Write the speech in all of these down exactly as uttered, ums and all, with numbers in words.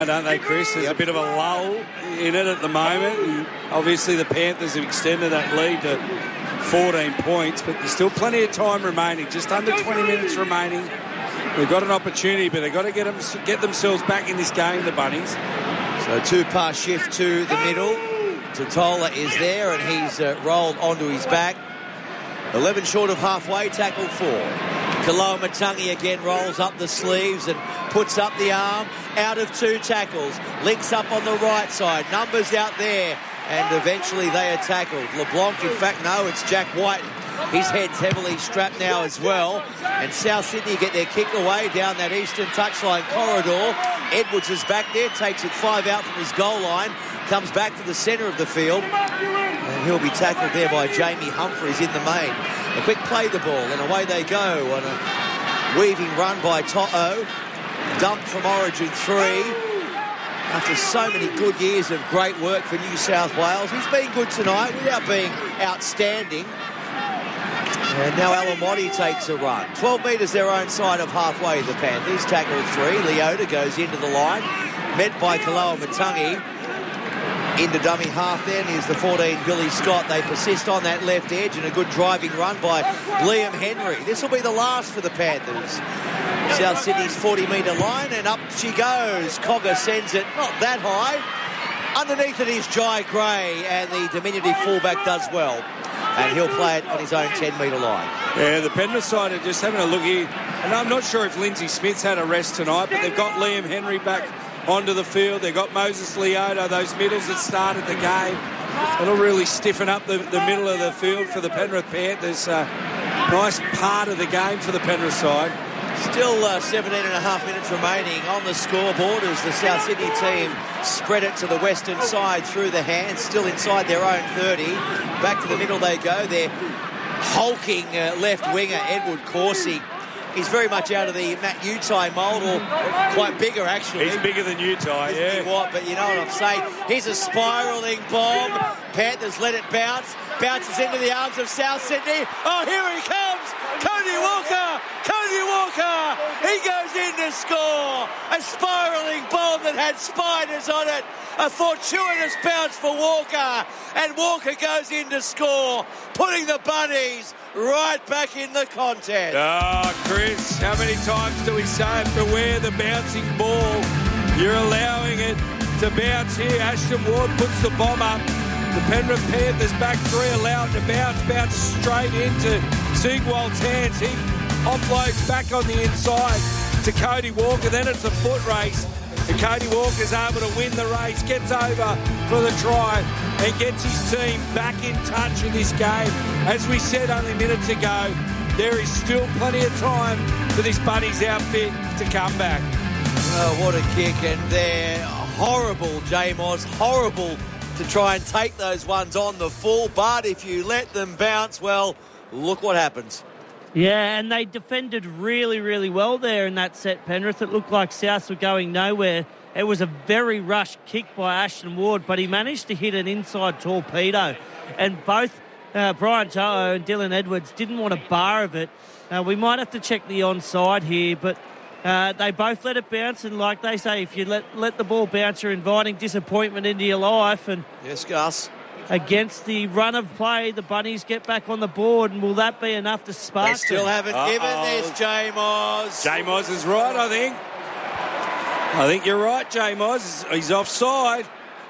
Don't they, Chris? There's yep. a bit of a lull in it at the moment, and obviously the Panthers have extended that lead to fourteen points, but there's still plenty of time remaining, just under twenty minutes remaining. They've got an opportunity, but they've got to get, them, get themselves back in this game, the Bunnies. So two-pass shift to the middle. Totola is there, and he's uh, rolled onto his back. eleven short of halfway, tackle four. Koloamatangi again rolls up the sleeves and puts up the arm. Out of two tackles. Links up on the right side. Numbers out there. And eventually they are tackled. LeBlanc, in fact, no, it's Jack White. His head's heavily strapped now as well. And South Sydney get their kick away down that eastern touchline corridor. Edwards is back there, takes it five out from his goal line. Comes back to the centre of the field. And he'll be tackled there by Jamie Humphreys in the main. A quick play the ball, and away they go on a weaving run by To'o. Dumped from Origin three. After so many good years of great work for New South Wales. He's been good tonight without being outstanding. And now Alamotti takes a run. twelve metres their own side of halfway, the Panthers. Tackle three. Leota goes into the line. Met by Koloamatangi. Into dummy half then is the fourteen, Billy Scott. They persist on that left edge, and a good driving run by Liam Henry. This will be the last for the Panthers. South Sydney's forty metre line, and up she goes. Cogger sends it not that high. Underneath it is Jai Gray, and the diminutive fullback does well. And he'll play it on his own ten metre line. Yeah, the Penrith side are just having a look here. And I'm not sure if Lindsay Smith's had a rest tonight, but they've got Liam Henry back onto the field. They've got Moses Leota, those middles that started the game. It'll really stiffen up the, the middle of the field for the Penrith Panthers. Uh, nice part of the game for the Penrith side. Still uh, seventeen and a half minutes remaining on the scoreboard as the South Sydney team spread it to the western side through the hands, still inside their own thirty. Back to the middle they go. Their hulking uh, left winger, Edward Corsi. He's very much out of the Matt Utai mould, or quite bigger, actually. He's bigger than Utai, yeah. What, but you know what I'm saying. Here's a spiralling bomb. Panthers let it bounce. Bounces into the arms of South Sydney. Oh, here he comes. Cody Walker. Cody Walker. He goes in to score. A spiralling bomb that had spiders on it. A fortuitous bounce for Walker. And Walker goes in to score, putting the Bunnies right back in the contest. Oh, Chris, how many times do we say it? Beware the bouncing ball. You're allowing it to bounce here. Ashton Ward puts the bomb up. The Penrith Panthers back three, allow it to bounce, bounce straight into Sigwald's hands. He offloads back on the inside to Cody Walker. Then it's a foot race. And Cody Walker's able to win the race, gets over for the try and gets his team back in touch in this game. As we said only minutes ago, there is still plenty of time for this Bunnies outfit to come back. Oh, what a kick. And they're horrible, J-Moz, horrible to try and take those ones on the full. But if you let them bounce, well, look what happens. Yeah, and they defended really, really well there in that set, Penrith. It looked like Souths were going nowhere. It was a very rushed kick by Ashton Ward, but he managed to hit an inside torpedo. And both uh, Brian To'o and Dylan Edwards didn't want a bar of it. Uh, we might have to check the onside here, but uh, they both let it bounce. And like they say, if you let, let the ball bounce, you're inviting disappointment into your life. And yes, Gus. Against the run of play, the Bunnies get back on the board, and will that be enough to spark They still them? haven't Uh-oh. given this, J-Moz. J-Moz is right, I think. I think you're right, J-Moz. He's offside.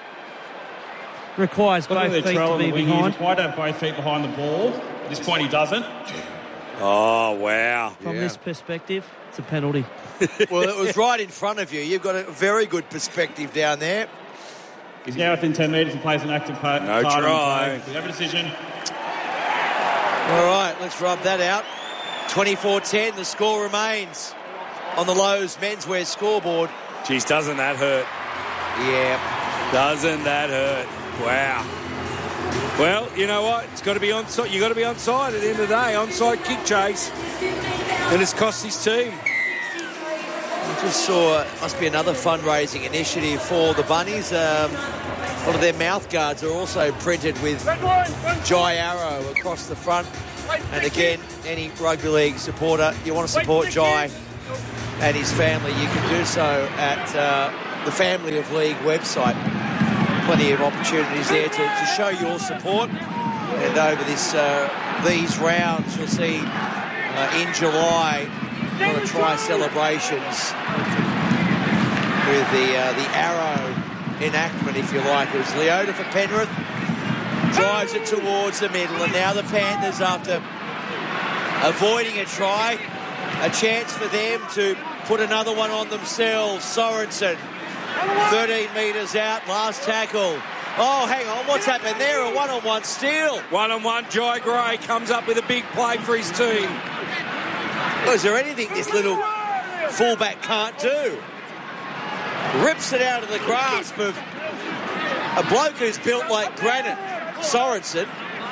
Requires Look both at feet trail to be on the behind. Why don't both feet behind the ball? At this point, he doesn't. Oh, wow. From Yeah. this perspective, it's a penalty. Well, it was right in front of you. You've got a very good perspective down there. He's now within ten metres and plays an active part. No part try. We have a decision. All right, let's rub that out. twenty-four ten, the score remains on the Lowe's menswear scoreboard. Jeez, doesn't that hurt? Yeah. Doesn't that hurt? Wow. Well, you know what? It's got to be onside. You've got to be onside at the end of the day. Onside kick chase. And it's cost his team. I just saw, must be another fundraising initiative for the Bunnies. Um, a lot of their mouth guards are also printed with Jai Arrow across the front. And again, any rugby league supporter, you want to support Jai and his family, you can do so at uh, the Family of League website. Plenty of opportunities there to, to show your support. And over this uh, these rounds, you'll see uh, in July, a lot of try celebrations with the uh, the arrow enactment, if you like. It was Leota for Penrith, drives it towards the middle, and now the Panthers, after avoiding a try, a chance for them to put another one on themselves. Sorensen, thirteen metres out, last tackle. Oh, hang on, what's happened there? A one-on-one steal. One-on-one, Jai Gray comes up with a big play for his team. Well, is there anything this little fullback can't do? Rips it out of the grasp of a bloke who's built like granite, Sorensen.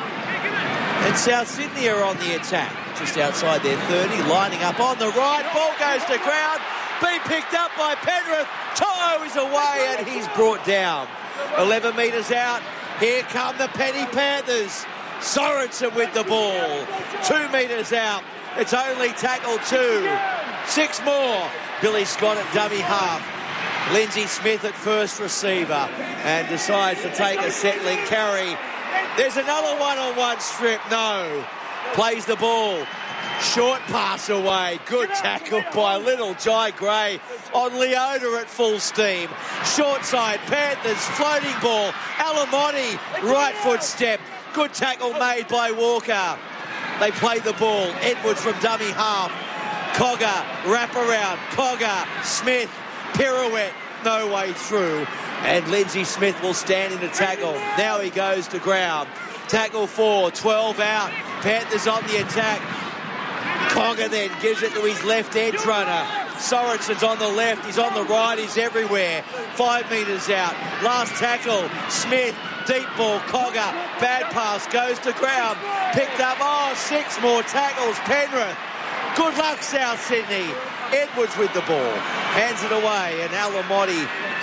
And South Sydney are on the attack, just outside their thirty, lining up on the right. Ball goes to ground, being picked up by Penrith. To'o is away and he's brought down. eleven metres out. Here come the Penny Panthers. Sorensen with the ball. Two metres out. It's only tackle two. Six more. Billy Scott at dummy half. Lindsay Smith at first receiver and decides to take a settling carry. There's another one-on-one strip. No. Plays the ball. Short pass away. Good tackle by little Jai Gray on Leota at full steam. Short side, Panthers, floating ball. Alamotti, right foot step. Good tackle made by Walker. They play the ball. Edwards from dummy half. Cogger, wrap around. Cogger, Smith, pirouette, no way through. And Lindsay Smith will stand in the tackle. Now he goes to ground. Tackle four, twelve out. Panthers on the attack. Cogger then gives it to his left edge runner. Sorensen's on the left, he's on the right, he's everywhere. Five metres out. Last tackle, Smith, deep ball, Cogger, bad pass, goes to ground. Picked up, oh, six more tackles, Penrith. Good luck, South Sydney. Edwards with the ball, hands it away, and Alamotti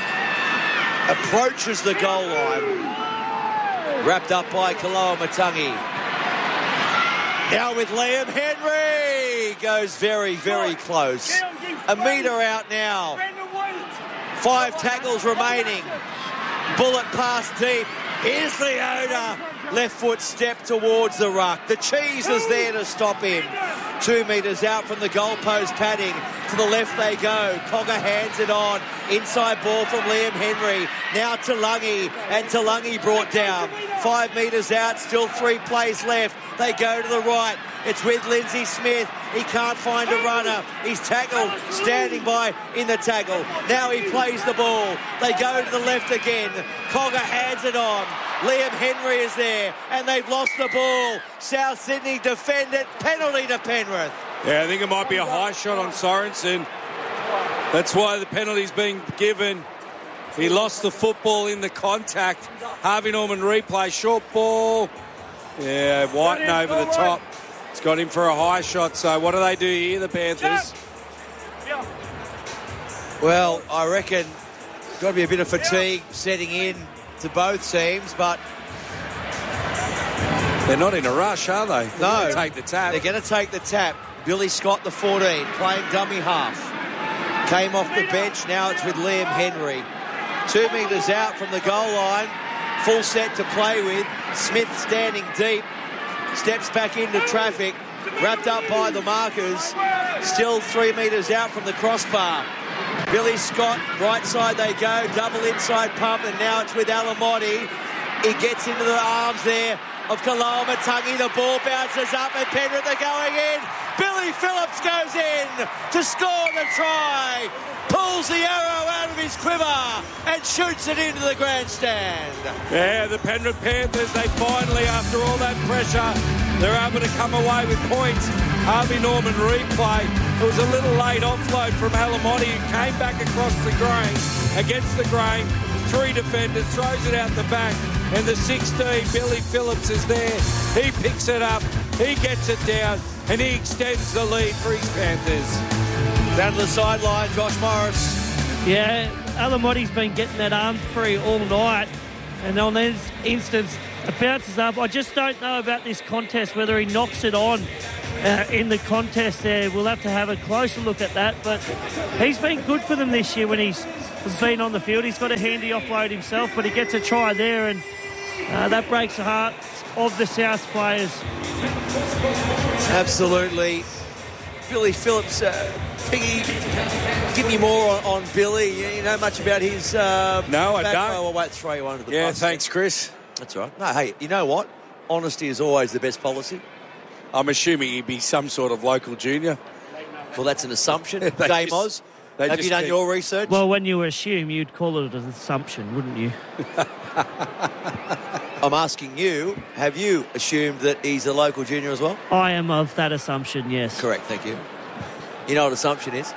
approaches the goal line. Wrapped up by Koloamatangi. Now with Liam Henry. Goes very, very close. A metre out now. Five tackles remaining. Bullet pass deep. Here's Leota. Left foot step towards the ruck. The cheese is there to stop him. Two metres out from the goalpost padding. To the left they go. Cogger hands it on. Inside ball from Liam Henry. Now Talangi. And Talangi brought down. Five metres out. Still three plays left. They go to the right. It's with Lindsay Smith. He can't find a runner. He's tackled, standing by in the tackle. Now he plays the ball. They go to the left again. Cogger hands it on. Liam Henry is there, and they've lost the ball. South Sydney defend it. Penalty to Penrith. Yeah, I think it might be a high shot on Sorensen. That's why the penalty's being given. He lost the football in the contact. Harvey Norman replay, short ball. Yeah, Whiten over the top. It's got him for a high shot. So what do they do here, the Panthers? Well, I reckon got to be a bit of fatigue setting in to both teams, but they're not in a rush, are they? They're no. Going to take the tap. They're going to take the tap. Billy Scott, the fourteen, playing dummy half. Came off the bench. Now it's with Liam Henry. Two metres out from the goal line. Full set to play with. Smith standing deep. Steps back into traffic. Wrapped up by the markers. Still three metres out from the crossbar. Billy Scott, right side they go. Double inside pump, and now it's with Alamotti. He gets into the arms there of Koloamatangi. The ball bounces up and Penrith are going in. Billy Phillips goes in to score the try. Pulls the arrow out of his quiver and shoots it into the grandstand. Yeah, the Penrith Panthers, they finally, after all that pressure, they're able to come away with points. Harvey Norman replay. It was a little late offload from Alamotti, who came back across the grain, against the grain. Three defenders, throws it out the back. And the sixteen, Billy Phillips, is there. He picks it up, he gets it down, and he extends the lead for his Panthers. Down to the sideline, Josh Morris. Yeah, Alamotti's been getting that arm free all night. And on this instance, it bounces up. I just don't know about this contest, whether he knocks it on uh, in the contest there. We'll have to have a closer look at that, but he's been good for them this year when he's been on the field. He's got a handy offload himself, but he gets a try there, and uh, that breaks the hearts of the South players. Absolutely. Billy Phillips, uh, Piggy, give me more on, on Billy. You know much about his... Uh, no, I back don't. row. I won't throw you under the Yeah, bus. thanks, Chris. That's all right. No, hey, you know what? Honesty is always the best policy. I'm assuming he'd be some sort of local junior. Well, that's an assumption. They Dame just- Oz, they have just you done keep- your research? Well, when you assume, you'd call it an assumption, wouldn't you? I'm asking you, have you assumed that he's a local junior as well? I am of that assumption, yes. Correct, thank you. You know what assumption is?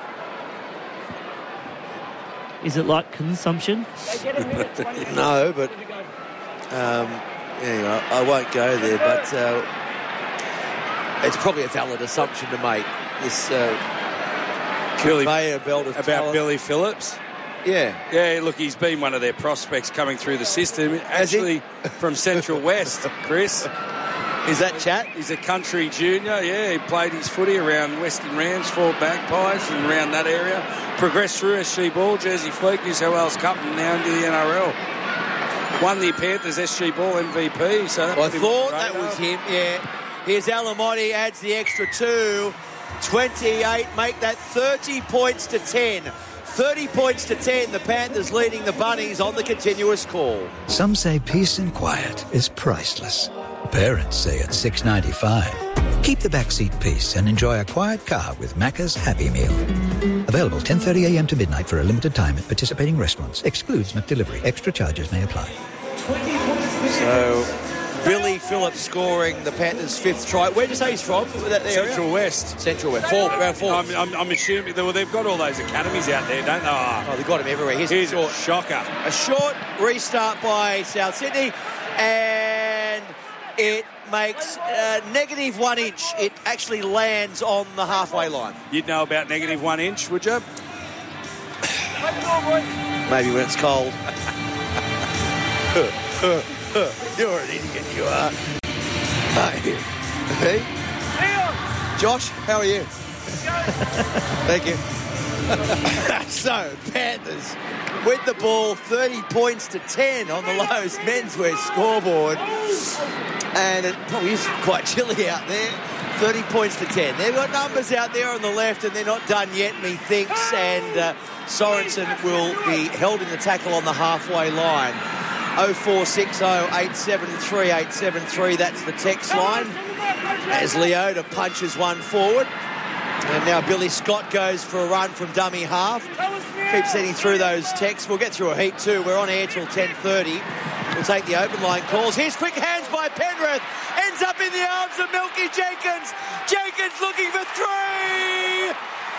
Is it like consumption? No, but... Um, anyway, I won't go there, but uh, it's probably a valid assumption to make. This uh, Billy, conveyor belt of about talent. Billy Phillips. Yeah. Yeah, look, he's been one of their prospects coming through the system. Has he? Actually, from Central West, Chris. Is that chat? He's a country junior, yeah. He played his footy around Western Rams, Fort Magpies, and around that area. Progressed through S G Ball, Jersey Fleet, New South Wales Cup, and now into the N R L. Won the Panthers S G Ball M V P. So that Well, I put him thought on the that radar. was him, yeah. Here's Alamotti, adds the extra two. twenty-eight, make that thirty points to ten. thirty points to ten, the Panthers leading the Bunnies on the continuous call. Some say peace and quiet is priceless. Parents say it's six dollars ninety-five. Keep the backseat peace and enjoy a quiet car with Macca's Happy Meal. Available ten thirty a.m. to midnight for a limited time at participating restaurants. Excludes McDelivery. Extra charges may apply. So, Billy Phillips scoring the Panthers' fifth try. Where did you say he's from? That area? Central West. Central West. Four, around four. I'm, I'm, I'm assuming, well, they've got all those academies out there, don't they? Oh, Oh, they've got him everywhere. Here's, here's a a short, shocker. a short restart by South Sydney, and it makes uh, negative one inch. It actually lands on the halfway line. You'd know about negative one inch, would you? Maybe when it's cold. You're an idiot, you are. Hey. Hey. Josh, how are you? Thank you. So, Panthers with the ball, thirty points to ten on the Lowe's menswear scoreboard. And it probably is quite chilly out there. thirty points to ten. They've got numbers out there on the left, and they're not done yet, methinks. And uh, Sorensen will be held in the tackle on the halfway line. oh four six oh, eight seven three, eight seven three, that's the text line. As Leota punches one forward. And now Billy Scott goes for a run from dummy half. Keep sending through those texts. We'll get through a heat too. We're on air till ten thirty. We'll take the open line calls. Here's quick hands by Penrith. Ends up in the arms of Milky Jenkins. Jenkins looking for three.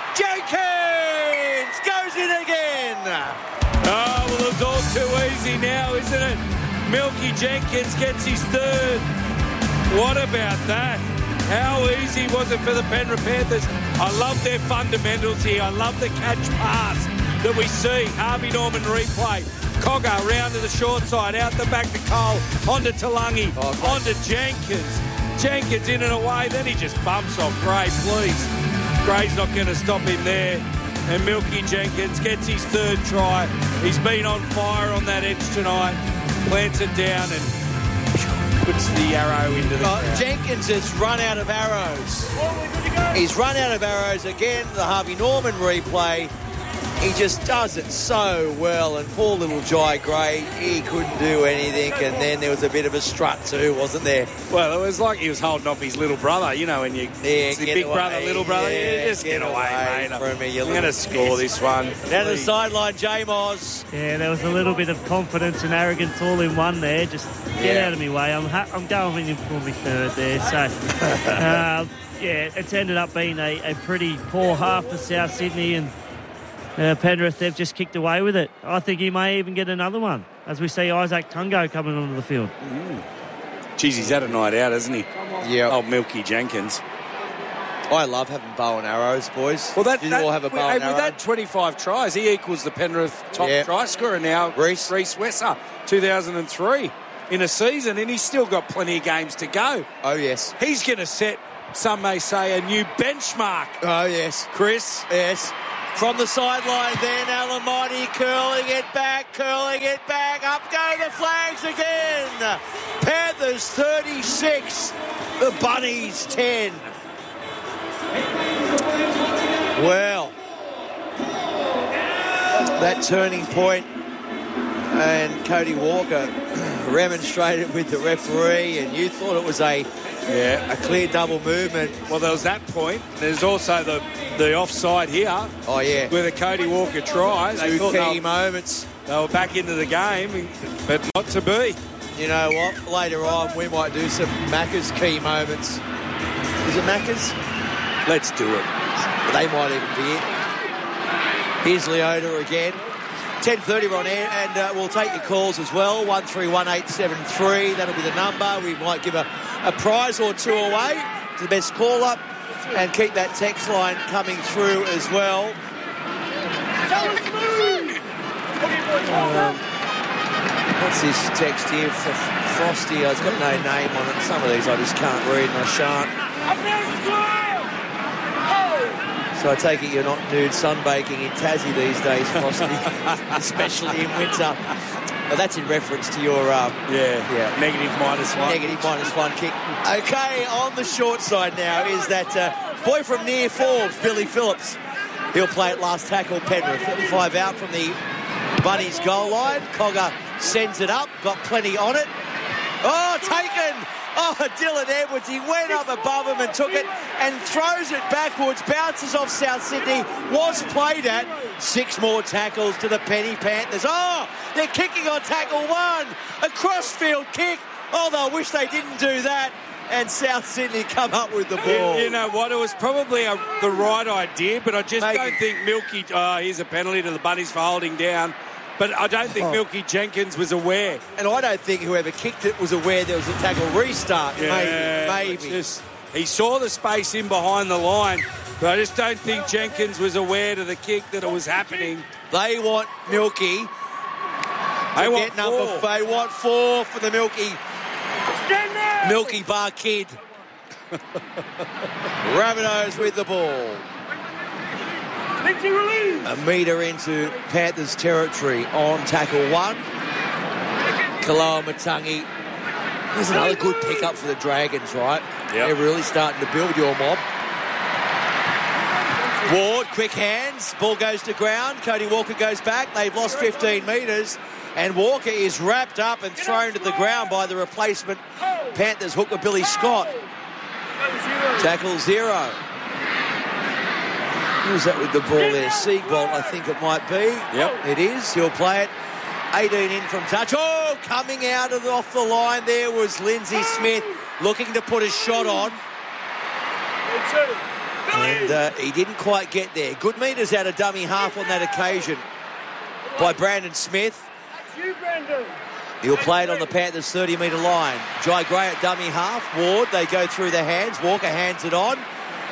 Jenkins goes in again. Oh, well, it's all too easy now, isn't it? Milky Jenkins gets his third. What about that? How easy was it for the Penrith Panthers? I love their fundamentals here. I love the catch pass that we see. Harvey Norman replay. Cogger round to the short side, out the back to Cole, onto Talangi, Oh, onto Jenkins. Jenkins in and away, then he just bumps off Gray, please. Gray's not going to stop him there. And Milky Jenkins gets his third try. He's been on fire on that edge tonight. Plants it down and puts the arrow into the Uh, crowd. Jenkins has run out of arrows. He's run out of arrows again. The Harvey Norman replay. He just does it so well. And poor little Jai Gray, he couldn't do anything. And then there was a bit of a strut too, wasn't there? Well, it was like he was holding off his little brother, you know, when you Yeah, it's the get big away. brother, little brother. Yeah, Yeah, just get, get away, away mate. from me, you I'm going to little score this one. Down to the Please. sideline, J Moz. Yeah, there was a little bit of confidence and arrogance all in one there. Just get Yeah. out of my way. I'm ha- I'm going in for my third there. So, uh, yeah, it's ended up being a, a pretty poor half for South Sydney, and uh, Penrith, they've just kicked away with it. I think he may even get another one as we see Isaac Tungo coming onto the field. Jeez, he's had a night out, hasn't he? Yeah. Oh, Milky Jenkins. I love having bow and arrows, boys. Well, that, Did that you all have a bow with, and with arrow? that twenty-five tries, he equals the Penrith top Yeah. try scorer now, Reece. Reece Wesser, two thousand three in a season, and he's still got plenty of games to go. Oh, yes. He's going to set some may say, a new benchmark. Oh, yes. Chris? Yes. From the sideline then, Alamonte curling it back, curling it back. Up go the flags again. Panthers thirty-six, the Bunnies ten. Well, that turning point, and Cody Walker remonstrated with the referee, and you thought it was a yeah a clear double movement. Well, there was that point. There's also the the offside here. Oh yeah, with a Cody Walker try. They Two thought key they were, moments. They were back into the game, but not to be. You know what? Later on, we might do some Macca's key moments. Is it Macca's? Let's do it. They might even be it. Here's Leota again. ten thirty we're on air, and uh, we'll take your calls as well. one three one eight seven three. That'll be the number. We might give a, a prize or two away to the best caller, and keep that text line coming through as well. Um, what's this text here for Frosty? It's got no name on it. Some of these I just can't read, and I shan't. So I take it you're not nude sunbaking in Tassie these days, Frosty, especially in winter. Well, that's in reference to your um, yeah, yeah negative minus one. Negative minus one kick. Okay, on the short side now is that uh, boy from near Forbes, Billy Phillips. He'll play at last tackle, Penrith. thirty-five out from the Bunnies goal line. Cogger sends it up, got plenty on it. Oh, taken! Oh, Dylan Edwards, he went up above him and took it and throws it backwards, bounces off South Sydney, was played at. Six more tackles to the Penny Panthers. Oh, they're kicking on tackle one. A crossfield kick. Oh, they'll wish they didn't do that. And South Sydney come up with the ball. You, you know what? It was probably a, the right idea, but I just Maybe. don't think Milky... Oh, here's a penalty to the Bunnies for holding down. But I don't think oh. Milky Jenkins was aware. And I don't think whoever kicked it was aware there was a tackle restart. Yeah, maybe. Maybe. Just, he saw the space in behind the line, but I just don't think Jenkins was aware to the kick that it was happening. They want Milky. They want number four. They want four for the Milky. Milky Bar Kid. Rabbitohs with the ball. A metre into Panthers territory on tackle one. Kaloa Matangi. There's another good pickup for the Dragons, right? Yep. They're really starting to build your mob. Ward, quick hands. Ball goes to ground. Cody Walker goes back. They've lost fifteen metres. And Walker is wrapped up and thrown to the ground by the replacement Panthers hooker Billy Scott. Tackle zero. Who's that with the ball there? Siegbold, I think it might be. Yep. It is. He'll play it. eighteen in from touch. Oh, coming out of the, off the line there was Lindsay Smith looking to put a shot on. And uh, he didn't quite get there. Good metres out of dummy half on that occasion by Brandon Smith. He'll play it on the Panthers' thirty metre line. Jai Gray at dummy half. Ward, they go through the hands. Walker hands it on.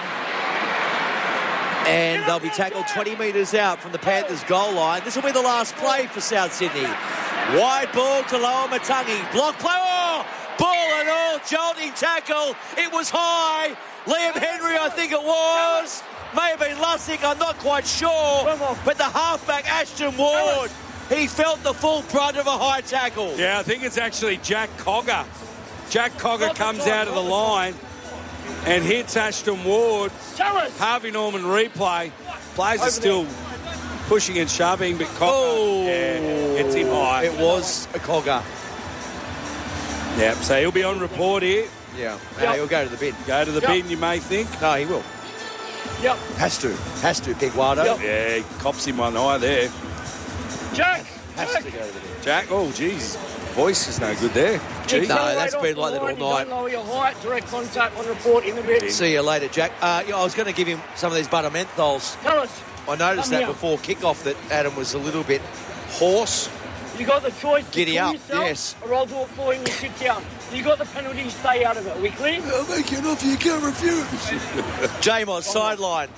And they'll be tackled twenty metres out from the Panthers' goal line. This will be the last play for South Sydney. Wide ball to Kaloa Matangi. Block play. Oh, ball and all. Jolting tackle. It was high. Liam Henry, I think it was. May have been Lussick. I'm not quite sure. But the halfback, Ashton Ward, he felt the full brunt of a high tackle. Yeah, I think it's actually Jack Cogger. Jack Cogger comes out of the line and hits Ashton Ward. Harvey Norman replay. Players are still pushing and shoving, but Cogger oh, yeah, gets him high. It was a Cogger. Yeah, so he'll be on report here. Yeah, yep. uh, he'll go to the bin. Go to the yep. bin, you may think. No, he will. Yep. Has to. Has to, Big Wardo. Yep. Yeah, he cops him one eye there. Jack! Has Jack. to go to the bin. Jack, oh, geez. Voice is no good there. Jeez. No, that's been like that all night. Don't lower your height, direct contact on report in a bit. See you later, Jack. Uh, yeah, I was going to give him some of these butter menthols. Tell us. I noticed that before kick-off that Adam was a little bit hoarse. You got the choice to Giddy up, yourself, yes. or I'll do it for you and you sit down. You got the penalty, stay out of it. Are we clear? I'll make you an offer you can't refuse. Jamos, sideline.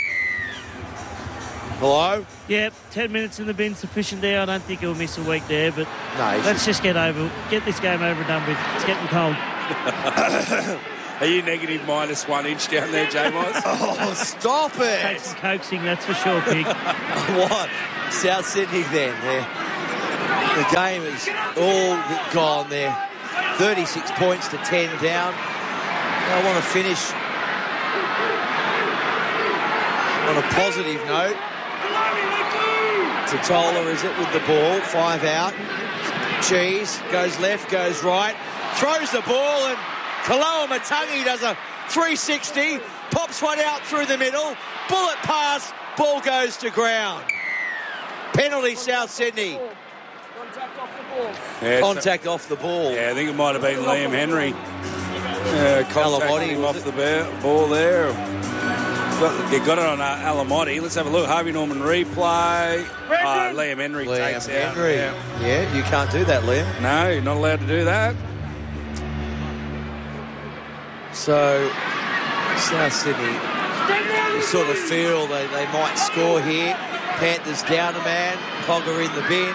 Hello? Yep, ten minutes in the bin, sufficient there. I don't think he'll miss a week there, but no, let's just get over, get this game over and done with. It's getting cold. Are you negative minus one inch down there, J Moz? Oh, stop it. Take some coaxing, that's for sure, Pig. What? South Sydney then. They're, the game is all gone there. thirty-six points to ten down. I want to finish on a positive note. Totola is it with the ball. Five out. Cheese goes left, goes right. Throws the ball and Koloamatangi does a three sixty. Pops one out through the middle. Bullet pass. Ball goes to ground. Penalty South Sydney. Contact off the ball. Yeah, Contact so, off the ball. Yeah, I think it might have been Liam Henry. Uh, contacting him off the bear, ball there. Got, you got it on uh, Alamotti. Let's have a look. Harvey Norman replay. Uh, Liam Henry Liam takes Henry. out. Yeah. yeah, you can't do that, Liam. No, you're not allowed to do that. So, South Sydney, you sort of feel they, they might score here. Panthers down a man. Cogger in the bin.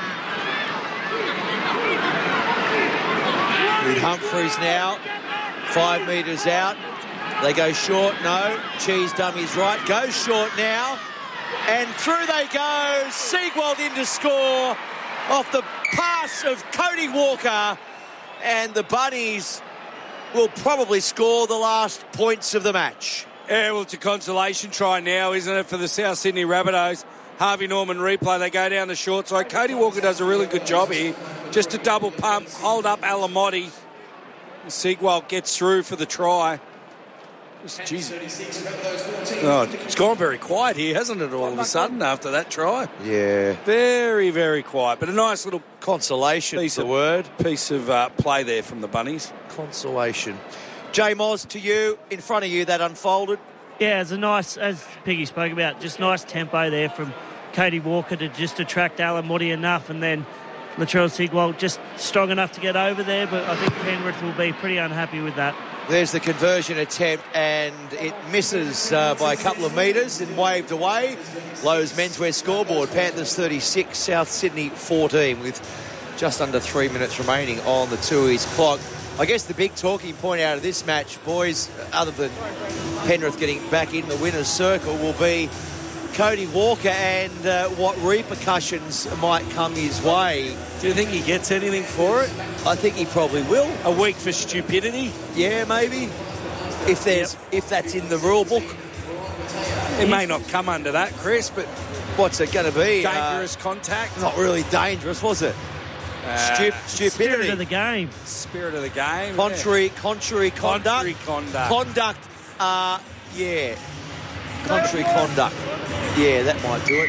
With Humphreys now. Five metres out. They go short. No. Cheese dummies right. Goes short now. And through they go. Siegwald in to score off the pass of Cody Walker. And the Bunnies will probably score the last points of the match. Yeah, well, it's a consolation try now, isn't it, for the South Sydney Rabbitohs. Harvey Norman replay. They go down the short side. Cody Walker does a really good job here. Just a double pump. Hold up Alamotti. Siegwald gets through for the try. Jeez. Oh, it's gone very quiet here, hasn't it, all of a sudden, after that try? Yeah. Very, very quiet. But a nice little Consolation is the of, word. Piece of uh, play there from the Bunnies. Consolation. J Moz, to you, in front of you, that unfolded. Yeah, it's a nice, as Piggy spoke about, just nice tempo there from Cody Walker to just attract Alamotti enough, and then Latrell Siegwald just strong enough to get over there, but I think Penrith will be pretty unhappy with that. There's the conversion attempt, and it misses uh, by a couple of metres and waved away. Lowe's menswear scoreboard, Panthers thirty-six, South Sydney fourteen, with just under three minutes remaining on the Tooheys clock. I guess the big talking point out of this match, boys, other than Penrith getting back in the winner's circle, will be Cody Walker and uh, what repercussions might come his way. Do you think he gets anything for it? I think he probably will. A week for stupidity? Yeah, maybe. If there's, yep. if that's in the rule book. It may not come under that, Chris, but what's it going to be? Dangerous uh, contact? Not really dangerous, was it? Uh, Stup- stupidity. Spirit of the game. Spirit of the game. Contrary, yeah. contrary conduct. Contrary conduct. Conduct, uh, yeah. Contrary conduct. Yeah, that might do it.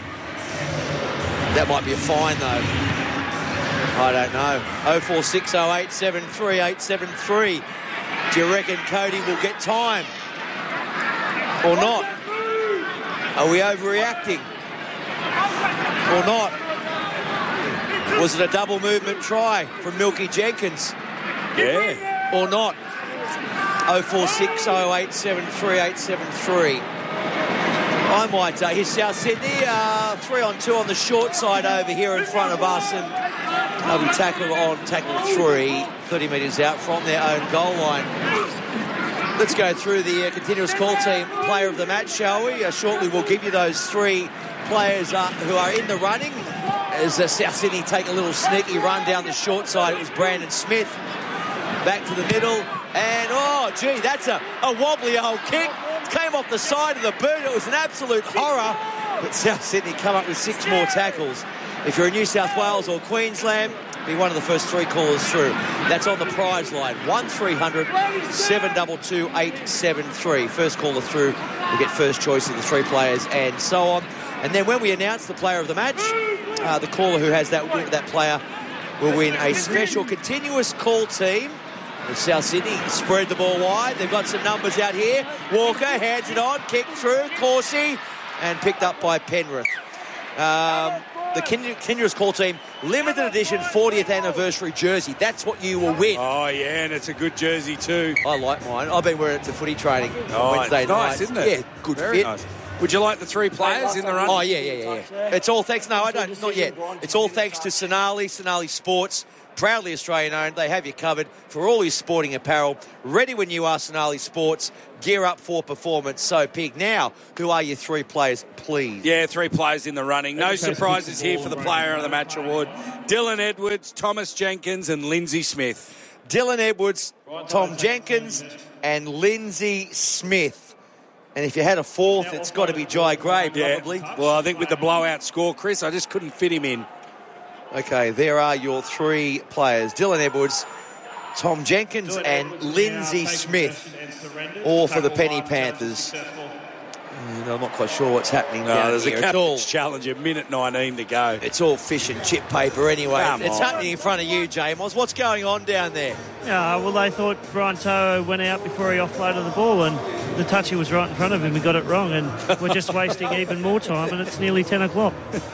That might be a fine, though. I don't know. oh four six oh eight seven three eight seven three. Do you reckon Cody will get time? Or not? Are we overreacting? Or not? Was it a double movement try from Milky Jenkins? Yeah. Or not? oh four six oh eight seven three eight seven three. I might. Uh, here's South Sydney. Uh, three on two on the short side over here in front of us. And they'll be tackled on tackle three, thirty metres out from their own goal line. Let's go through the uh, continuous call team player of the match, shall we? Uh, shortly we'll give you those three players uh, who are in the running. As uh, South Sydney take a little sneaky run down the short side, it was Brandon Smith. Back to the middle. And, oh, gee, that's a, a wobbly old kick. Came off the side of the boot. It was an absolute horror. But South Sydney come up with six more tackles. If you're in New South Wales or Queensland, be one of the first three callers through. That's on the prize line. one three hundred seven two two eight seven three. First caller through will get first choice of the three players and so on. And then when we announce the player of the match, uh, the caller who has that, that player will win a special continuous call team. South Sydney spread the ball wide. They've got some numbers out here. Walker hands it on, kicked through, Corsi, and picked up by Penrith. Um, the continuous call team, limited edition fortieth anniversary jersey. That's what you will win. Oh, yeah, and it's a good jersey too. I like mine. I've been wearing it to footy training oh, on Wednesday it's night. Nice, isn't it? Yeah, good Very fit. Nice. Would you like the three players in the run? Oh, yeah, yeah, yeah, yeah. It's all thanks, no, I don't, not yet. It's all thanks to Sonali, Sonali Sports, proudly Australian owned. They have you covered for all your sporting apparel. Ready when you are, Sonali Sports. Gear up for performance. So, Pig, now, who are your three players, please? Yeah, three players in the running. No surprises here for the player of the match award. Dylan Edwards, Thomas Jenkins and Lindsay Smith. Dylan Edwards, Tom Jenkins and Lindsay Smith. And if you had a fourth, it's got to be Jai Gray, probably. Yeah. Well, I think with the blowout score, Chris, I just couldn't fit him in. Okay, there are your three players. Dylan Edwards, Tom Jenkins and Lindsay Smith, all for the Penny Panthers. And I'm not quite sure what's happening No, down there's here. a It's all, captain's challenge at minute nineteen to go. it's all fish and chip paper anyway. Come it's on. happening in front of you, Jamos. What's going on down there? Yeah, well, they thought Brian To'o went out before he offloaded the ball, and the touchy was right in front of him. He got it wrong, and we're just wasting even more time, and it's nearly ten o'clock.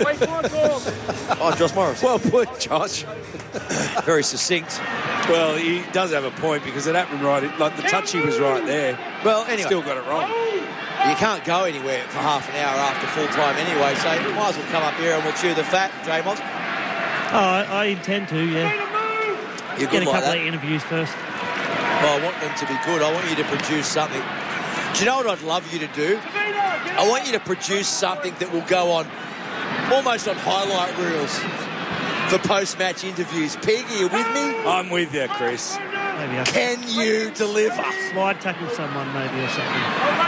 Oh, Josh Morris. Well put, Josh. Very succinct. Well, he does have a point because it happened right. Like the touchy was right there. Well, anyway, Still got it wrong. you can't go anywhere for half an hour after full time anyway, so you might as well come up here and we'll chew the fat, Jamos. Oh, I, I intend to, yeah. You're Get good a like couple that. of interviews first. Well, I want them to be good. I want you to produce something. Do you know what I'd love you to do? I want you to produce something that will go on almost on highlight reels for post-match interviews. Pig, are you with me? I'm with you, Chris. Maybe I Can you deliver? slide tackle someone, maybe, or something.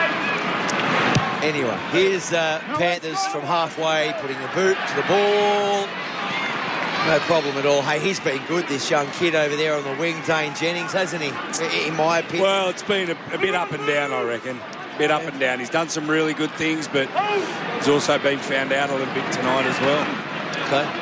Anyway, here's uh, Panthers from halfway, putting the boot to the ball. No problem at all. Hey, he's been good, this young kid over there on the wing, Dane Jennings, hasn't he? In my opinion. Well, it's been a, a bit up and down, I reckon. A bit up and down. He's done some really good things, but he's also been found out a little bit tonight as well. Okay.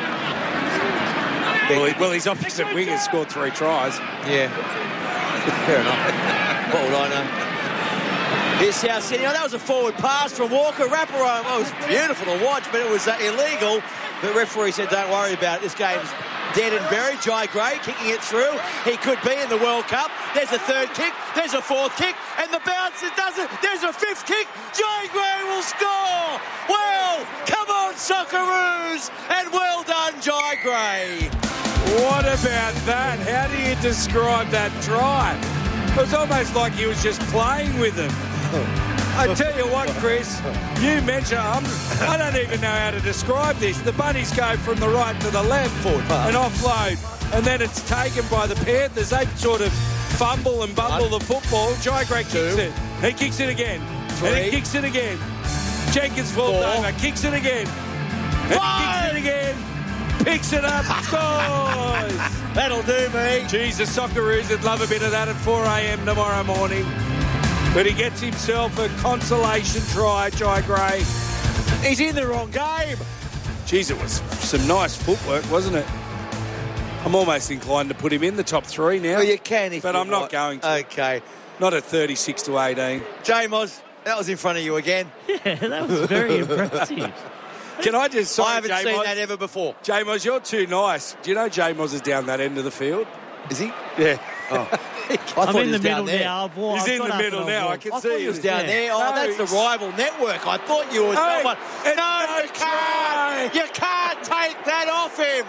Well, he, well his opposite winger scored three tries. Yeah. Fair enough. What would I know? Here's South Sydney. Oh, that was a forward pass from Walker. Wraparound. Oh, it was beautiful to watch, but it was uh, illegal. The referee said, don't worry about it. This game's dead and buried. Jai Gray kicking it through. He could be in the World Cup. There's a third kick. There's a fourth kick. And the bouncer does it. There's a fifth kick. Jai Gray will score. Well, come on, Socceroos. And well done, Jai Gray. What about that? How do you describe that try? It was almost like he was just playing with them. I tell you what, Chris, you mention, um, I don't even know how to describe this. The bunnies go from the right to the left foot and offload, and then it's taken by the Panthers. They sort of fumble and bumble the football. Jai Gray kicks it. He kicks it again. Three. And he kicks it again. Jenkins falls Four. over, kicks it again. And Five. kicks it again. Picks it up, scores! That'll do me. Jesus, Socceroos would love a bit of that at four a.m. tomorrow morning. But he gets himself a consolation try, Jai Gray. He's in the wrong game. Jeez, it was some nice footwork, wasn't it? I'm almost inclined to put him in the top three now. Well, you can if But you I'm not want. going to. Okay. Not at thirty-six to eighteen. J-Moz, that was in front of you again. Yeah, that was very impressive. Can I just... Sorry, I haven't J-Moz. seen that ever before. J-Moz, you're too nice. Do you know J-Moz is down that end of the field? Is he? Yeah. Oh. I thought I'm he in the was down middle there. now. I've walked- He's I've in got the up middle and I've now. I walked. can I see thought he was it. down Yeah. there. Oh, No, that's the he's- rival network. I thought you were Hey, someone. it's No, no you can't. You can't take that off him.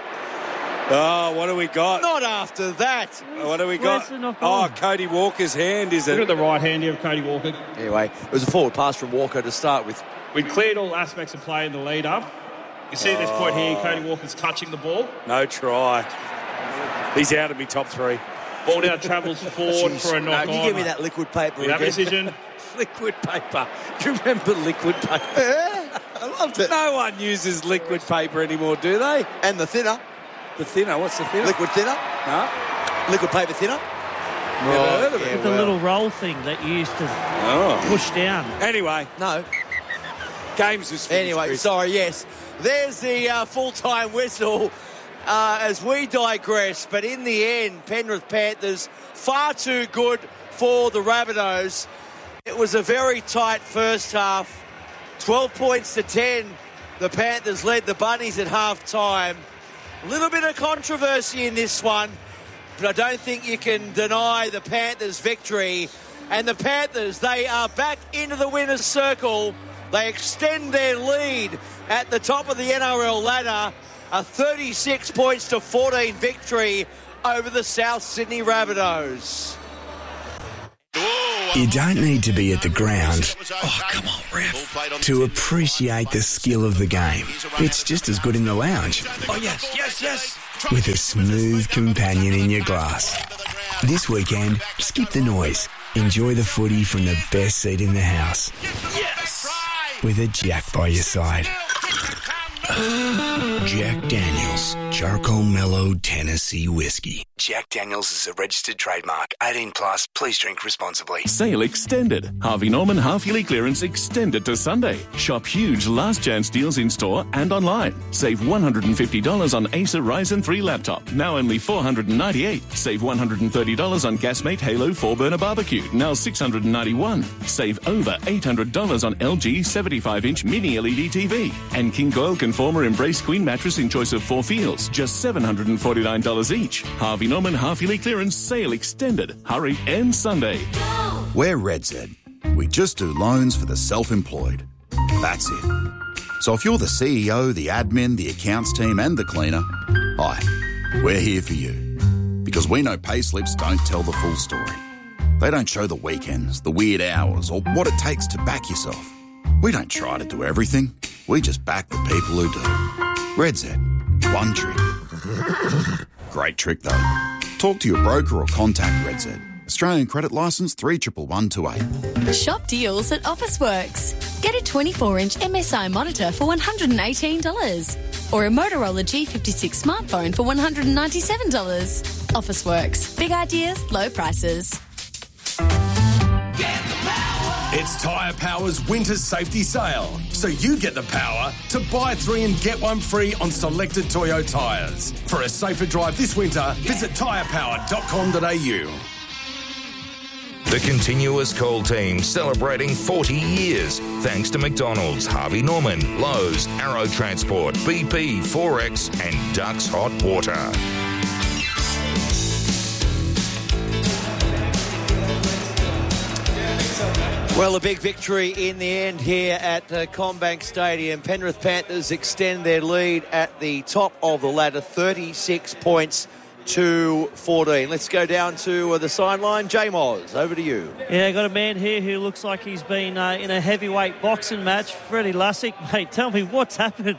Oh, what do we got? Not after that. What do we Where's got? the knock Oh, on? Cody Walker's hand, is Look it? at the right hand here of Cody Walker. Anyway, it was a forward pass from Walker to start with. We cleared all aspects of play in the lead up. You see at this point here, Cody Walker's touching the ball. No try. He's out of me top three. Ball now travels forward Jeez. for a knock no, on. you give me that liquid paper We have a again. decision. Liquid paper. Do you remember liquid paper? Yeah, I loved it. No one uses liquid paper anymore, do they? And the thinner. The thinner. What's the thinner? Liquid thinner. No? Liquid paper thinner. Never heard of it. yeah, With the well. little roll thing that you used to Oh. push down. Anyway, No. games was finished. Anyway, Chris. sorry, yes. There's the uh, full-time whistle uh, as we digress. But in the end, Penrith Panthers, far too good for the Rabbitohs. It was a very tight first half. twelve points to ten. The Panthers led the Bunnies at half-time. A little bit of controversy in this one, but I don't think you can deny the Panthers' victory. And the Panthers, they are back into the winner's circle. They extend their lead at the top of the N R L ladder. A thirty-six points to fourteen victory over the South Sydney Rabbitohs. You don't need to be at the ground, oh come on ref, to appreciate the skill of the game. It's just as good in the lounge. Oh yes, yes, yes. With a smooth companion in your glass. This weekend, skip the noise. Enjoy the footy from the best seat in the house. Yes. With a Jack by your side. Jack Daniels Charcoal Mellow Tennessee Whiskey. Jack Daniels is a registered trademark. eighteen plus. Please drink responsibly. Sale extended. Harvey Norman half-yearly clearance extended to Sunday. Shop huge last chance deals in store and online. Save one hundred fifty dollars on Acer Ryzen three laptop. Now only four hundred ninety-eight dollars. Save one hundred thirty dollars on Gasmate Halo four burner barbecue. Now six hundred ninety-one dollars. Save over eight hundred dollars on L G seventy-five inch mini L E D T V. And King Coil Conformer Embrace Queen mattress in choice of four feels. Just seven hundred forty-nine dollars each. Harvey Norman half-yearly clearance sale extended. Hurry and Sunday. We're RedZ. We just do loans for the self-employed. That's it. So if you're the C E O, the admin, the accounts team and the cleaner, hi, we're here for you. Because we know pay slips don't tell the full story. They don't show the weekends, the weird hours or what it takes to back yourself. We don't try to do everything. We just back the people who do. RedZ. One trick. Great trick, though. Talk to your broker or contact RedZ. Australian credit licence three one one two eight. Shop deals at Officeworks. Get a twenty-four inch M S I monitor for one hundred eighteen dollars. Or a Motorola G fifty-six smartphone for one hundred ninety-seven dollars. Officeworks. Big ideas, low prices. It's Tyre Power's winter safety sale, so you get the power to buy three and get one free on selected Toyo tyres. For a safer drive this winter, visit tyre power dot com dot a u. The Continuous Coal team celebrating forty years. Thanks to McDonald's, Harvey Norman, Lowe's, Arrow Transport, B P, Forex and Ducks Hot Water. Well, a big victory in the end here at uh, CommBank Stadium. Penrith Panthers extend their lead at the top of the ladder, thirty-six points to fourteen. Let's go down to uh, the sideline. Jay Moz, over to you. Yeah, got a man here who looks like he's been uh, in a heavyweight boxing match. Freddie Lussick, mate, tell me what's happened.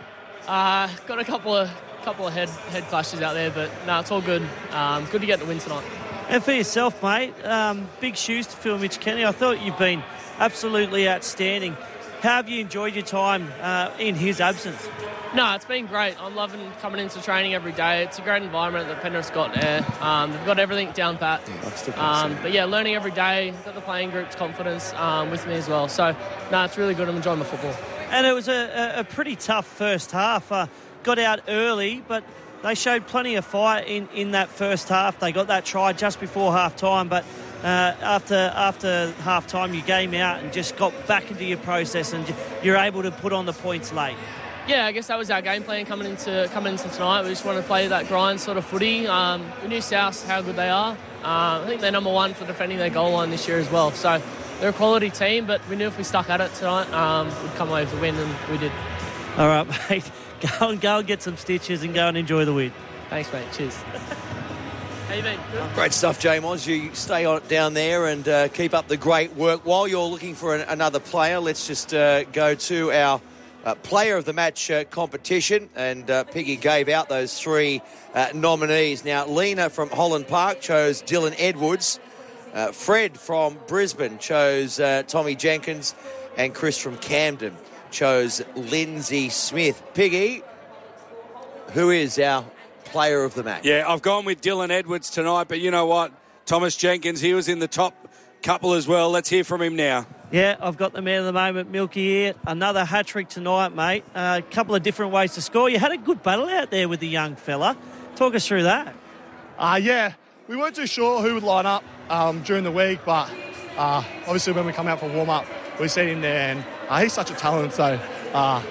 Uh, got a couple of couple of head head clashes out there, but no, it's all good. Um, good to get the win tonight. And for yourself, mate, um, big shoes to fill, Mitch Kenny. I thought you've been absolutely outstanding. How have you enjoyed your time uh, in his absence? No, it's been great. I'm loving coming into training every day. It's a great environment that Penrith's got there. Um, they've got everything down pat. Um, but yeah, learning every day. Got the playing group's confidence um, with me as well. So, no, it's really good. I'm enjoying the football. And it was a, a pretty tough first half. Uh, got out early, but they showed plenty of fight in, in that first half. They got that try just before half-time, but uh, after after half-time you game out and just got back into your process and you're able to put on the points late. Yeah, I guess that was our game plan coming into coming into tonight. We just wanted to play that grind sort of footy. Um, we knew South how good they are. Uh, I think they're number one for defending their goal line this year as well. So they're a quality team, but we knew if we stuck at it tonight, um, we'd come away with the win, and we did. All right, mate. Go and go and get some stitches and go and enjoy the win. Thanks, mate. Cheers. How you been? Good? Great stuff, Jay Moz. You stay on down there and uh, keep up the great work. While you're looking for an, another player, let's just uh, go to our uh, player of the match uh, competition. And uh, Piggy gave out those three uh, nominees. Now, Lena from Holland Park chose Dylan Edwards. Uh, Fred from Brisbane chose uh, Tommy Jenkins. And Chris from Camden chose Lindsay Smith. Piggy, who is our player of the match? Yeah, I've gone with Dylan Edwards tonight, but you know what? Thomas Jenkins, he was in the top couple as well. Let's hear from him now. Yeah, I've got the man of the moment, Milky here. Another hat-trick tonight, mate. A uh, couple of different ways to score. You had a good battle out there with the young fella. Talk us through that. Uh, yeah, we weren't too sure who would line up um, during the week, but uh, obviously when we come out for warm-up, we see him there, and uh, he's such a talent, so uh,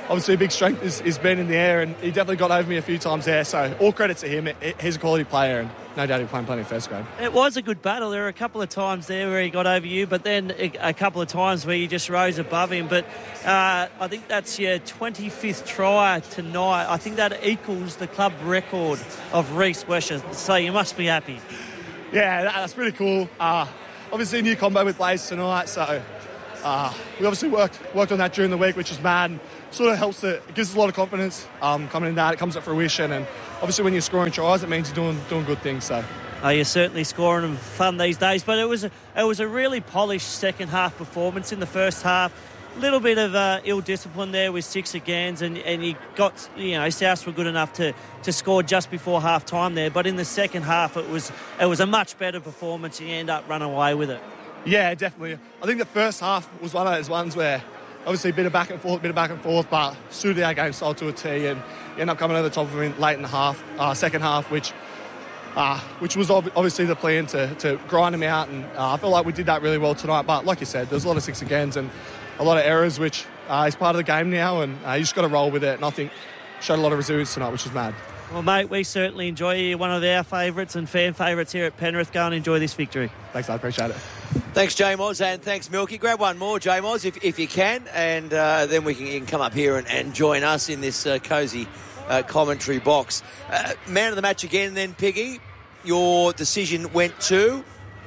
obviously a big strength is, is being in the air, and he definitely got over me a few times there. So all credit to him. It, it, he's a quality player, and no doubt he'll play plenty of first grade. It was a good battle. There were a couple of times there where he got over you, but then a, a couple of times where you just rose above him. But uh, I think that's your twenty-fifth try tonight. I think that equals the club record of Reece Wesher. So you must be happy. Yeah, that, that's pretty cool. Uh, obviously a new combo with Blaze tonight, so uh, we obviously worked worked on that during the week, which is mad. And sort of helps. To, it gives us a lot of confidence um, coming in that. It comes to fruition, and obviously when you're scoring tries, it means you're doing doing good things. So. Oh, you're certainly scoring them fun these days, but it was a, it was a really polished second half performance. In the first half, a little bit of uh, ill discipline there with six agains, and and you got you know South were good enough to, to score just before half time there. But in the second half, it was it was a much better performance. You end up running away with it. Yeah, definitely. I think the first half was one of those ones where obviously a bit of back and forth, a bit of back and forth, but suited our game style to a T, and you end up coming over the top of him late in the half, uh, second half, which. Uh, which was ob- obviously the plan to, to grind him out, and uh, I feel like we did that really well tonight. But like you said, there's a lot of six agains and a lot of errors, which uh, is part of the game now, and uh, you just got to roll with it. And I think showed a lot of resilience tonight, which is mad. Well, mate, we certainly enjoy you. One of our favourites and fan favourites here at Penrith. Go and enjoy this victory. Thanks, I appreciate it. Thanks, J-Moz, and thanks, Milky. Grab one more, J-Moz, if, if you can, and uh, then we can, you can come up here and, and join us in this uh, cosy uh, commentary box. Uh, man of the match again, then, Piggy. Your decision went to?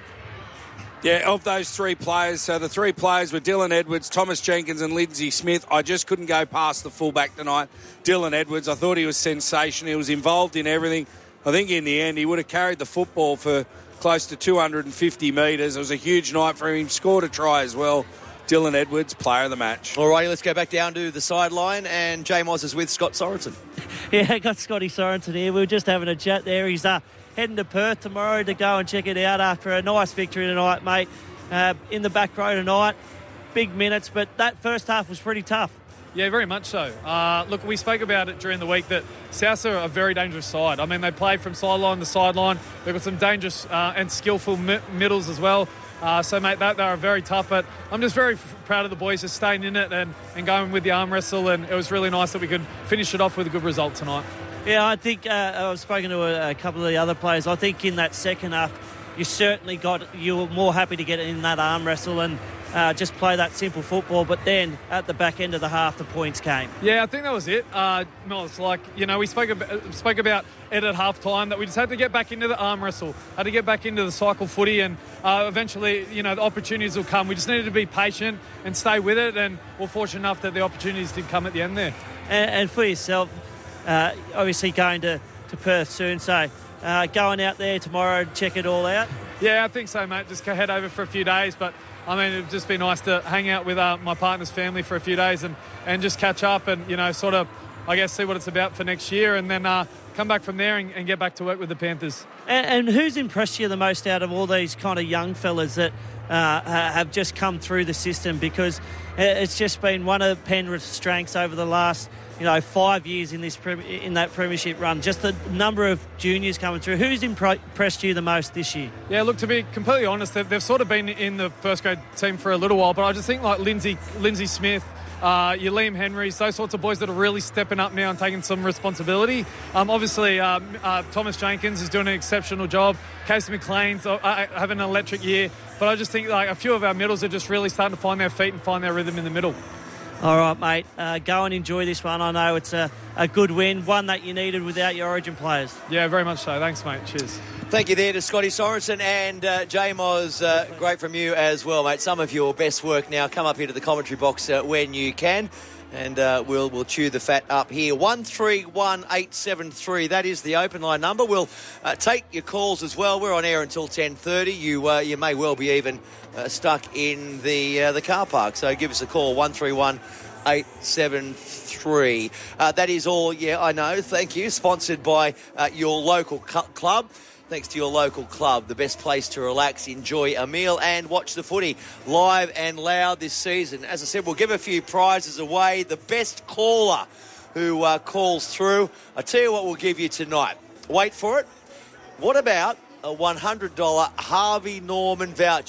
Yeah, of those three players, so the three players were Dylan Edwards, Thomas Jenkins and Lindsay Smith. I just couldn't go past the fullback tonight, Dylan Edwards. I thought he was sensational. He was involved in everything. I think in the end he would have carried the football for close to two hundred fifty metres. It was a huge night for him. He scored a try as well. Dylan Edwards, player of the match. All righty, let's go back down to the sideline, and J-Moz is with Scott Sorensen. Yeah, I got Scotty Sorensen here. We were just having a chat there. He's uh, heading to Perth tomorrow to go and check it out after a nice victory tonight, mate. Uh, in the back row tonight, big minutes, but that first half was pretty tough. Yeah, very much so. Uh, look, we spoke about it during the week that South are a very dangerous side. I mean, they play from sideline to sideline. They've got some dangerous uh, and skillful mi- middles as well. Uh, so, mate, that, they are very tough. But I'm just very f- proud of the boys just staying in it and, and going with the arm wrestle. And it was really nice that we could finish it off with a good result tonight. Yeah, I think uh, I've spoken to a, a couple of the other players. I think in that second half, you certainly got, you were more happy to get in that arm wrestle and uh, just play that simple football. But then at the back end of the half, the points came. Yeah, I think that was it. Uh, no, it's like, you know, we spoke about, spoke about it at half time that we just had to get back into the arm wrestle, had to get back into the cycle footy, and uh, eventually, you know, the opportunities will come. We just needed to be patient and stay with it, and we're fortunate enough that the opportunities did come at the end there. And, and for yourself, uh, obviously going to, to Perth soon, so uh, going out there tomorrow to check it all out? Yeah, I think so, mate. Just go head over for a few days, but I mean, it'd just be nice to hang out with uh, my partner's family for a few days and, and just catch up and, you know, sort of, I guess, see what it's about for next year, and then uh, come back from there and, and get back to work with the Panthers. And, and who's impressed you the most out of all these kind of young fellas that uh, have just come through the system? Because it's just been one of Penrith's strengths over the last, you know, five years in this in that premiership run. Just the number of juniors coming through. Who's impressed you the most this year? Yeah, look, to be completely honest, they've, they've sort of been in the first grade team for a little while, but I just think like Lindsay, Lindsay Smith, Uh, your Liam Henrys, those sorts of boys that are really stepping up now and taking some responsibility. Um, obviously, uh, uh, Thomas Jenkins is doing an exceptional job. Casey McLean's uh, having an electric year. But I just think like a few of our middles are just really starting to find their feet and find their rhythm in the middle. All right, mate. Uh, go and enjoy this one. I know it's a, a good win, one that you needed without your Origin players. Yeah, very much so. Thanks, mate. Cheers. Thank you there to Scotty Sorensen and uh, J-Moz. Uh, great from you as well, mate. Some of your best work now. Come up here to the commentary box uh, when you can, and uh, we'll we'll chew the fat up here. one three one eight seven three. That is the open line number. We'll uh, take your calls as well. We're on air until ten thirty. You uh, you may well be even uh, stuck in the uh, the car park. So give us a call. one three one eight seven three. Uh, that is all. Yeah, I know. Thank you. Sponsored by uh, your local cu- club. Thanks to your local club, the best place to relax, enjoy a meal and watch the footy live and loud this season. As I said, we'll give a few prizes away. The best caller who uh, calls through. I tell you what we'll give you tonight. Wait for it. What about a one hundred dollars Harvey Norman voucher?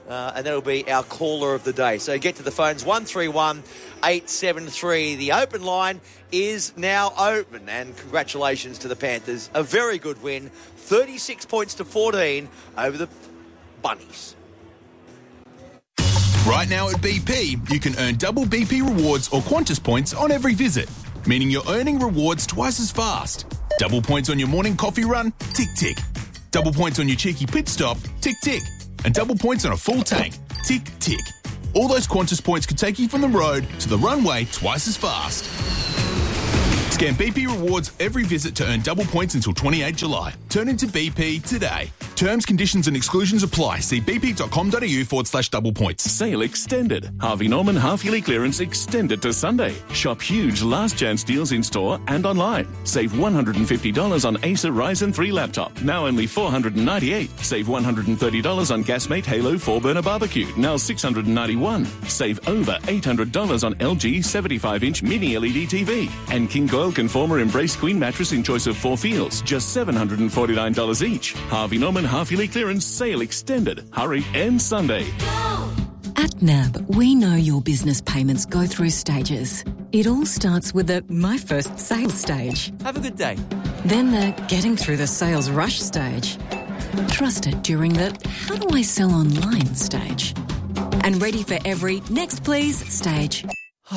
Uh, and that'll be our caller of the day. So get to the phones, one three one, eight seven three. The open line is now open, and congratulations to the Panthers. A very good win, thirty-six points to fourteen over the Bunnies. Right now at B P, you can earn double B P rewards or Qantas points on every visit, meaning you're earning rewards twice as fast. Double points on your morning coffee run? Tick, tick. Double points on your cheeky pit stop? Tick, tick. And double points on a full tank? Tick, tick. All those Qantas points could take you from the road to the runway twice as fast. Scan B P rewards every visit to earn double points until twenty-eighth July. Turn into B P today. Terms, conditions and exclusions apply. See bp.com.au forward slash double points. Sale extended. Harvey Norman half-yearly clearance extended to Sunday. Shop huge last chance deals in store and online. Save one hundred fifty dollars on Acer Ryzen three laptop. Now only four hundred ninety-eight dollars. Save one hundred thirty dollars on Gasmate Halo four burner barbecue. Now six hundred ninety-one dollars. Save over eight hundred dollars on L G seventy-five inch mini L E D T V. And King Coil Conformer Embrace Queen mattress in choice of four feels. Just seven hundred forty-nine dollars each. Harvey Norman half-yearly clearance sale extended. Hurry, end Sunday. At N A B, we know your business payments go through stages. It all starts with the My First Sales stage. Have a good day. Then the getting through the sales rush stage. Trusted during the how do I sell online stage. And ready for every next please stage.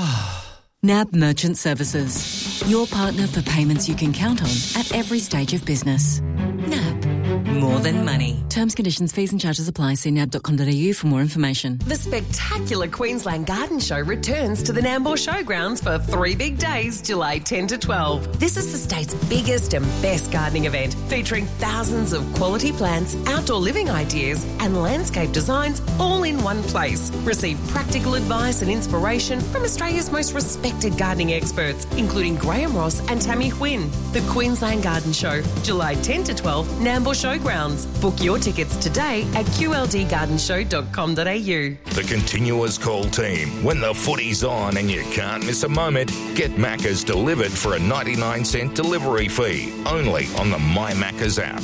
N A B Merchant Services. Your partner for payments you can count on at every stage of business. N A B. More than money. Terms, conditions, fees and charges apply. See nab dot com dot a u for more information. The spectacular Queensland Garden Show returns to the Nambour Showgrounds for three big days, July tenth to twelve. This is the state's biggest and best gardening event, featuring thousands of quality plants, outdoor living ideas and landscape designs all in one place. Receive practical advice and inspiration from Australia's most respected gardening experts, including Graham Ross and Tammy Quinn. The Queensland Garden Show, July tenth to twelve, Nambour Showgrounds. Book your tickets today at q l d garden show dot com dot a u. The continuous call team. When the footy's on and you can't miss a moment, get Macca's delivered for a ninety-nine cent delivery fee. Only on the My Macca's app.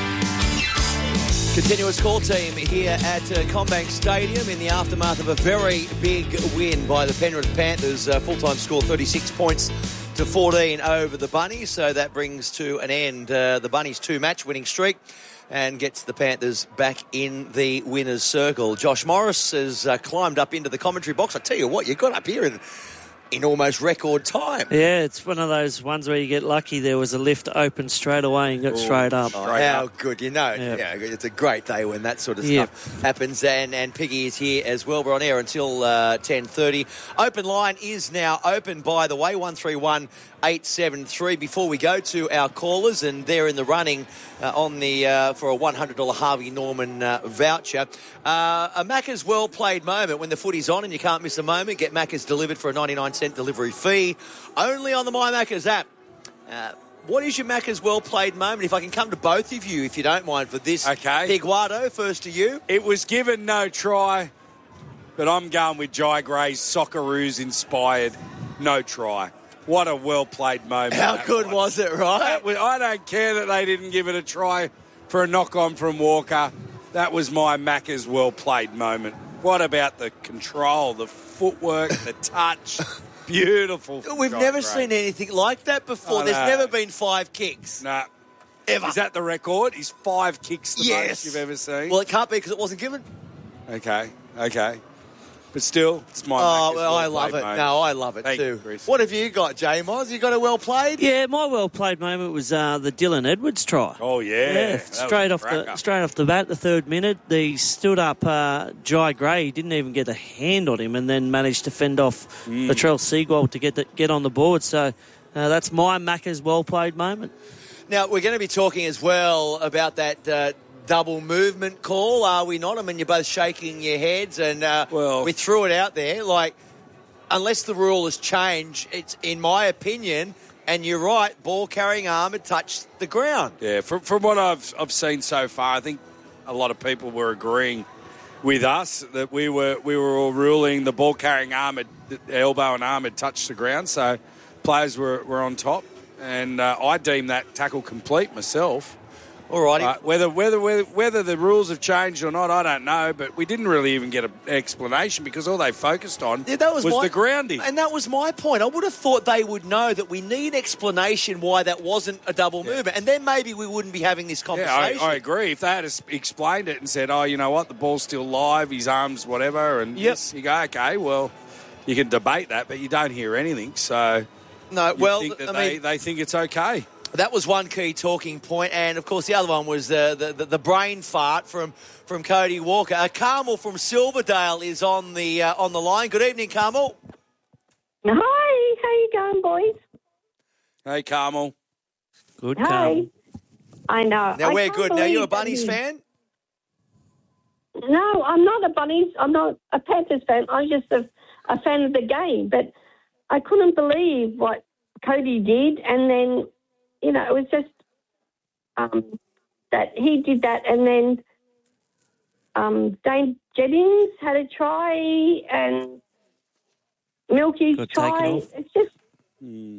Continuous call team here at uh, Combank Stadium in the aftermath of a very big win by the Penrith Panthers. Uh, full-time score thirty-six points to fourteen over the Bunnies. So that brings to an end uh, the Bunnies' two-match winning streak and gets the Panthers back in the winner's circle. Josh Morris has uh, climbed up into the commentary box. I tell you what, you got up here in, in almost record time. Yeah, it's one of those ones where you get lucky. There was a lift open straight away and got Ooh, straight up. Oh, how good. You know, yep. yeah, it's a great day when that sort of stuff yep. happens. And, and Piggy is here as well. We're on air until uh, ten thirty. Open line is now open, by the way, one three one, eight seven three. Before we go to our callers, and they're in the running uh, on the uh, for a one hundred dollars Harvey Norman uh, voucher. Uh, a Macca's well-played moment. When the footy's on and you can't miss a moment, get Macca's delivered for a ninety-nine cent delivery fee. Only on the My Macca's app. Uh, what is your Macca's well-played moment? If I can come to both of you, if you don't mind, for this. Okay. Higuato, first to you. It was given no try, but I'm going with Jai Gray's Socceroos inspired no try. What a well-played moment. How good was. was it, right? Was, I don't care that they didn't give it a try for a knock-on from Walker. That was my Macca's well-played moment. What about the control, the footwork, the touch? Beautiful. We've Jai never Gray. seen anything like that before. Oh, There's no. never been five kicks. No. Ever. Is that the record? Is five kicks the yes. most you've ever seen? Well, it can't be because it wasn't given. Okay, okay. But still, it's my Oh, well I love it. Moment. No, I love it Thank too. You, what have you got, J-Moz? You got a well-played? Yeah, my well-played moment was uh, the Dylan Edwards try. Oh, yeah. Yeah, straight off, the, straight off the bat, the third minute, he stood up uh, Jai Gray. He didn't even get a hand on him and then managed to fend off mm. Latrell Seagull to get the, get on the board. So uh, that's my Macca's well-played moment. Now, we're going to be talking as well about that uh, double movement call, are we not? I mean, you're both shaking your heads, and uh, well, we threw it out there. Like, unless the rule has changed, it's, in my opinion, and you're right, ball carrying arm had touched the ground. Yeah, from, from what I've I've seen so far, I think a lot of people were agreeing with us that we were we were all ruling the ball carrying arm, had, the elbow and arm had touched the ground, so players were, were on top, and uh, I deemed that tackle complete myself. All righty. Uh, whether, whether whether whether the rules have changed or not, I don't know. But we didn't really even get an explanation because all they focused on Yeah, that was, was my, the grounding. And that was my point. I would have thought they would know that we need explanation why that wasn't a double yeah. movement. And then maybe we wouldn't be having this conversation. Yeah, I, I agree. If they had explained it and said, oh, you know what, the ball's still live, his arms, whatever, and yep. this, you go, okay, well, you can debate that, but you don't hear anything. So no, well, think that I they, mean, they think it's okay. That was one key talking point, and of course the other one was the the, the, the brain fart from, from Cody Walker. Uh, Carmel from Silverdale is on the uh, on the line. Good evening, Carmel. Hi, how you going, boys? Hey, Carmel. Good, Hi. Carmel. I know. Now I we're can't good. Now you're a believe Bunnies that he- fan. No, I'm not a Bunnies. I'm not a Panthers fan. I'm just a, a fan of the game. But I couldn't believe what Cody did, and then, you know, it was just um, that he did that, and then um, Dane Jennings had a try, and Milky's Got try. taken off. It's just Mm.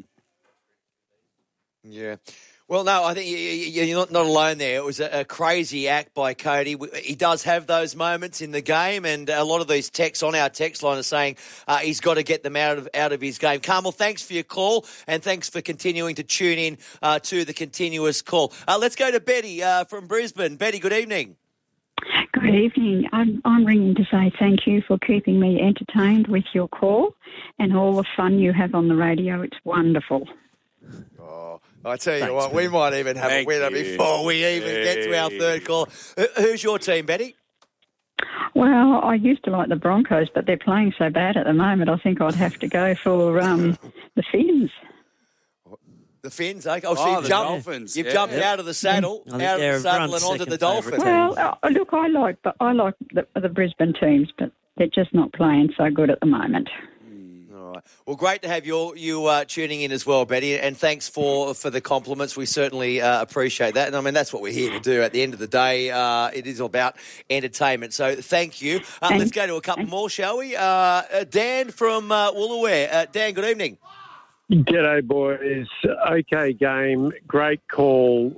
Yeah. Well, no, I think you're not, not alone there. It was a, a crazy act by Cody. He does have those moments in the game, and a lot of these texts on our text line are saying uh, he's got to get them out of out of his game. Carmel, thanks for your call, and thanks for continuing to tune in uh, to the continuous call. Uh, let's go to Betty uh, from Brisbane. Betty, good evening. Good evening. I'm, I'm ringing to say thank you for keeping me entertained with your call and all the fun you have on the radio. It's wonderful. Oh, I tell you Thanks, what, we might even have Thank a winner you. before we even get to our third call. Who- Who's your team, Betty? Well, I used to like the Broncos, but they're playing so bad at the moment, I think I'd have to go for um, the Finns. The Finns, okay. Oh, so Oh, you've the jumped, Dolphins, You've yeah. jumped Yeah. out of the saddle, I think out of they're the saddle everyone's and onto the second Dolphins. favourite Well, uh, look, I like, but I like the, the Brisbane teams, but they're just not playing so good at the moment. All right. Well, great to have your, you uh, tuning in as well, Betty, and thanks for, for the compliments. We certainly uh, appreciate that. And, I mean, that's what we're here to do. At the end of the day, uh, it is about entertainment. So thank you. Uh, let's go to a couple more, shall we? Uh, uh, Dan from uh, Woolooware. Uh, Dan, good evening. G'day, boys. Okay game. Great call.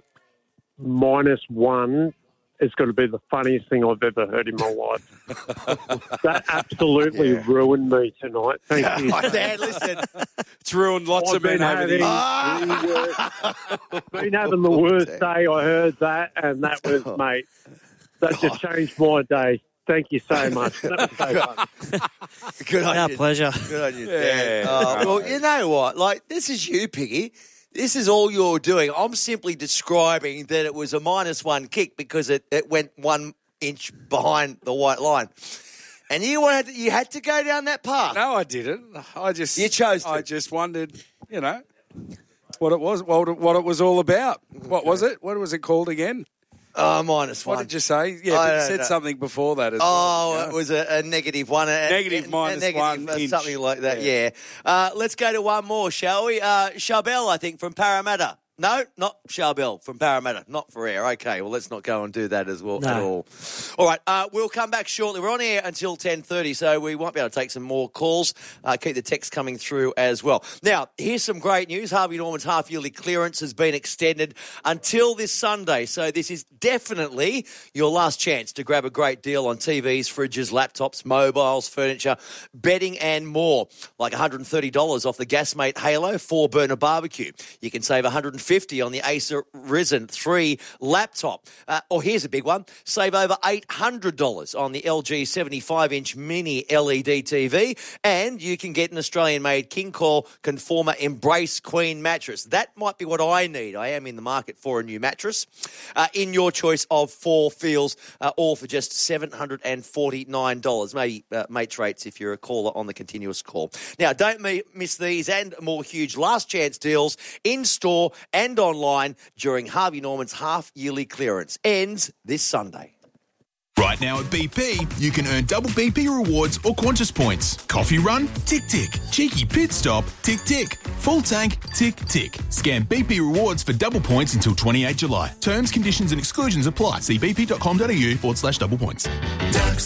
Minus one. It's got to be the funniest thing I've ever heard in my life. That absolutely Yeah. ruined me tonight. Thank you. Dan, listen. It's ruined lots I've of men been over the having years. the worst- been having the worst day. I heard that, and that was, mate, that just changed my day. Thank you so much. That was so fun. Good on Our you. pleasure. Good on you, Yeah. Dan. Uh, well, you know what? Like, this is you, Piggy. This is all you're doing. I'm simply describing that it was a minus one kick because it, it went one inch behind the white line. And you wanted, you had to go down that path. No, I didn't. I just You chose to. I just wondered, you know, what it was, what it, what it was all about. What was it? What was it called again? Oh, minus one. What did you say? Yeah, I but you don't said know. something before that as Oh, well. it was a, a negative one. A, Negative a, minus a negative, one uh, inch. something like that, yeah. Uh, let's go to one more, shall we? Uh, Charbel, I think, from Parramatta. No, not Charbel, from Parramatta, not for air. Okay, well, let's not go and do that as well No. at all. All right, uh, we'll come back shortly. We're on air until ten thirty, so we won't be able to take some more calls. Uh, keep the text coming through as well. Now, here's some great news. Harvey Norman's half-yearly clearance has been extended until this Sunday, so this is definitely your last chance to grab a great deal on T Vs, fridges, laptops, mobiles, furniture, bedding and more. Like one hundred thirty dollars off the Gasmate Halo four-burner barbecue. You can save one hundred fifty dollars on the Acer Ryzen three laptop. Uh, or here's a big one. Save over eight hundred dollars on the L G seventy-five inch mini L E D T V. And you can get an Australian-made King Core Conformer Embrace Queen mattress. That might be what I need. I am in the market for a new mattress. Uh, in your choice of four feels, uh, all for just seven hundred forty-nine dollars. Maybe uh, mates rates if you're a caller on the continuous call. Now, don't mi- miss these and more huge last chance deals in store and online during Harvey Norman's half-yearly clearance. Ends this Sunday. Right now at B P, you can earn double B P rewards or Qantas points. Coffee run? Tick, tick. Cheeky pit stop? Tick, tick. Full tank? Tick, tick. Scan B P rewards for double points until twenty-eighth of July. Terms, conditions and exclusions apply. See bp.com.au forward slash double points. Ducks